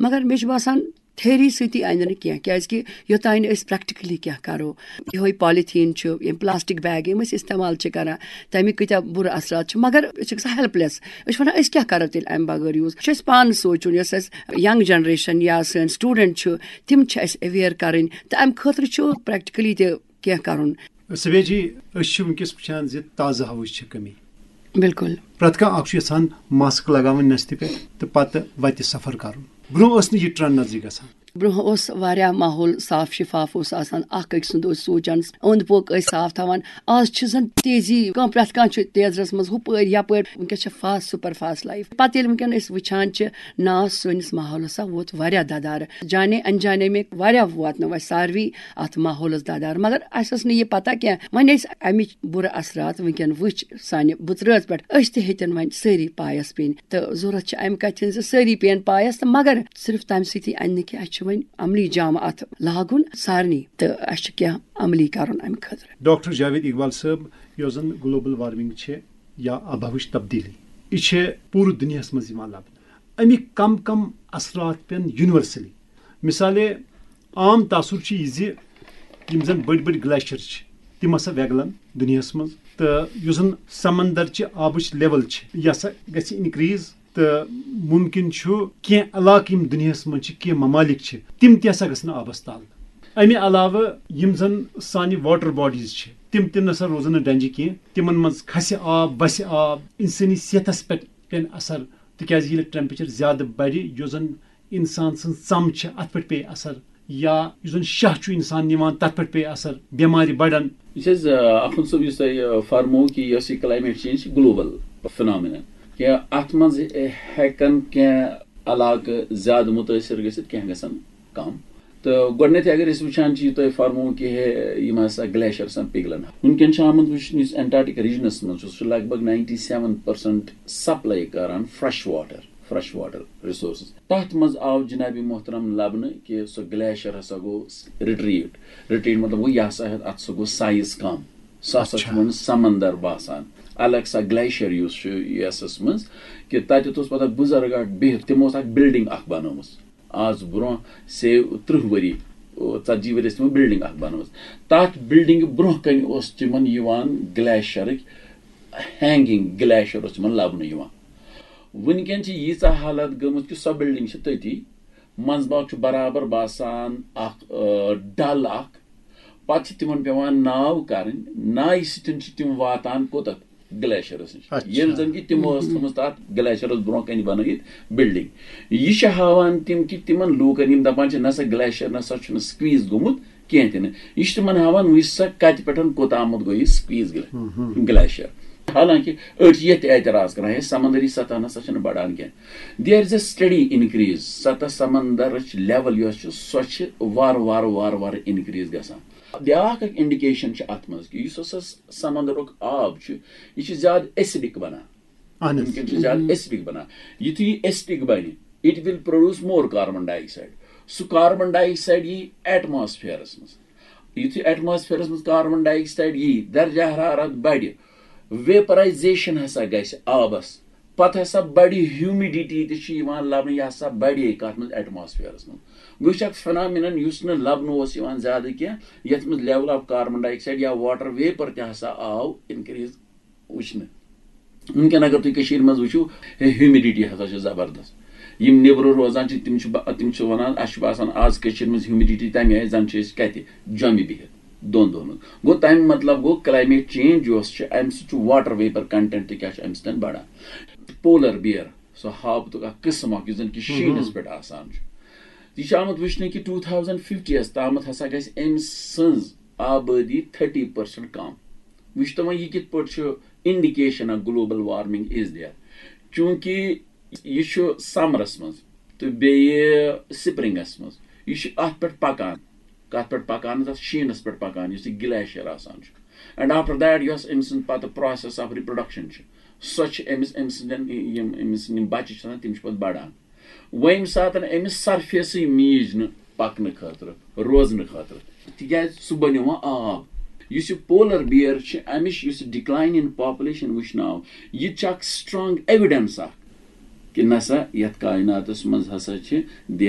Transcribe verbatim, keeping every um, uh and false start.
मगर मे बासान थेरी सती आइन क्या कि योतान प्रैक्टिकली क्या करो ये पॉलिथीन प्लास्टिक बैग यम इस्तेमाल करान तमिक कत्या बुर असरात मगर हेल्पलेस वन क्या करो तेल अम बगैर यूज पान सोचुन यंग जनरेशन या सन स्टूडेंट तिम अवेयर करें तो अम खतर प्रैक्टिकली क्या करुन सवेज जी वस वुचान ताज़ा हवच कमी बिल्कुल प्रत कह मास्क लगावन नस्ति पे तो पत वत सफर कर ब्रो यह ट्रेंड नजर गसान ब्रोह माहौल साफ शिफाफ अक सुंद सोचान ओंद पोक साफ थवान आज जन तेजी प्रत कह तेजरस मज hoop yup वनकस fast super fast life पत वनकन वुचान ना सोनिस माहौलस वोत वारिया ददार जाने अनजाने में वारिया वातनो सारवी अत माहौलस ददार मगर अस यह पता क्या वन अमि बुर असरात वनकन वुच सान बुतरज पे हेतन वन सारी पायस पेन तो जरूरत अम कथ सारी पेन पायस तो मगर सिर्फ तम सी अन कि वन अमली जाम अत लागुन सारनी तो अस क्या अमली करन अम खतर डॉक्टर जावेद इकबाल साहब यह ग्लोबल वार्मिंग या आबहवच तब्दीली यह पूरे दुनिया मज लबन अमिक कम कम असरात पेन यूनिवर्सली मिसाले आम तासुर यह जन बड़ बड़ ग्लेशियर तम हसा वेगलन दुनिया मज तो जन समंदर आबच लेवल यह गि इनक्रीज तो मुमकिन कह इलाक दुनिया मज कह ममालिक तिम तसा गन आबस तल अमे अलाव यम जन सान वाटर बॉडीज तिम तम नसा रोजन डंजि कह तिमन मज खस आब बस आब इंसानी सेहतस पे पेन असर तिकाज ये टेम्परेचर ज्यादा बढ़ जो जन इंसान सन चम अत पे पे असर या जन शह इंसान निवान तथ पे पे असर बेमारी बढ़न अखुन सब फरमो कि क्लाइमेट चेंज ग्लोबल फिनोमिना क्या अत मज हेकन क्या इलाक ज्यादा मुतासर गसित क्या गसन कम तो गोडनेथ अगर वुचान तुम फरमो कि हे ग्लेशियर पिघलन वनकन आमत वुचन एंटार्टिक रीजनस मज लगभग नाइन्टी सेवन परसेंट सप्लाई करान fresh water fresh water resource तथ मज आव जनाबी मोहतरम लबन कि सो ग्लेशियर हसा गो रिट्रीट रिट्रीट मतलब वो यह हसा अत सो गो साइज कम सह समंदर बासान अलग सा ग्लेशियर यस मज कि तत पता बुजुर्ग बिहत तमो बिल्डिंग अख बनोम आज ब्रो से त्रुह वरी ती वरी तमो बिल्डिंग अख बनोम तथ बिल्डिंग ब्रोह कन तिमन ग्लेशियर हैंगिंग ग्लेशियर तिमन लबन वनकन यीचा हालत गमत कि सो बिल्डिंग तती मंजबाग बराबर बासान डल अख पत तिमन पेवान नाव कर नाय सतन तिम वातान कोत ग्लेशियरस ये जन कि तिमो तथ ग्लेशियरस ब्रो कन बन बिल्डिंग यह हावान तिम कि तिमन लूकन दपान नसा ग्लेशियर नसा स्क्वीज गोमुत कह तिन यह तिमन हावान वह सा कत पे कोत आमुत गो स्क्वीज ग्लेशियर हालांकि अड़ ये एतराज कर समंदरी सतह नसा बढ़ान कह there is a study increase सतह समंदर लेवल सो वार वार वार वार इनक्रीज गसान ब्याक इंडिकेशन अत मज कि समंदर आब यह ज्यादा एसिडिक बनान ज्यादा एसिडिक बनान युथु यह एसिडिक बन it will produce more carbon dioxide सह कार्बन डाइऑक्साइड यी एटमॉस्फेयरस मज युथु एटमॉस्फेयरस मज कार्बन डाइऑक्साइड यी दर्जा हरारत बढ़ वेपराइजेशन हसा गस आबस पत हसा बढ़ ह्यूमिडिटी ती लबन यह हसा बढ़े कत मज एटमॉस्फेयरस मज वह फिनोमिनन लबन ज्यादा कह ये लेवल ऑफ कार्बन डाइऑक्साइड या वाटर वेपर तसा आव इनक्रीज वुचन वनकन अगर तुम मज वो ह्यूमिडिटी हसा जबरदस्त यम निबर रोजान तिम तिम वन असान आज मज ह्यूमिडिटी तमें आय जन कत जमि बिहत दोन दोन गो तम मतलब गो क्लाइमेट चेंज अम वाटर वेपर कंटेंट क्या अम सत बढ़ान पोलर बियर सो हाबत किस्म अख जन कि शीनस पे आसान यह आमुत वुचन कि टू थाउजेंड फिफ्टी तम हसा गस अम सज आबादी थर्टी परसेंट कम वुच तो यह कित पे indication global warming is there चूंकि यह समरस मज तो बे स्प्रिंगस मज यह अत पे पकान कत पे पकान तथ शीनस पे पकान यह ग्लेशियर आसान एंड आफ्टर दैट यस अम सद पत process of reproduction so Amish अम समिस बच्चे तम पे बढ़ान वम सात अमिस सरफेस मीज न पकन खतर रोजन खतर तिक सह बनो आब इस polar bear Amish decline in population वुचनाव यह स्ट्रांग एविडेंस कि नसा यथ कायनातस मज हसा